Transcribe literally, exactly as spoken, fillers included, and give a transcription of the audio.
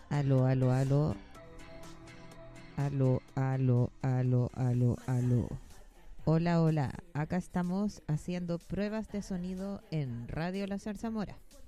Aló, aló, aló. Aló, aló, aló, aló, aló. Hola, hola. Acá estamos haciendo pruebas de sonido en Radio La Zarzamora.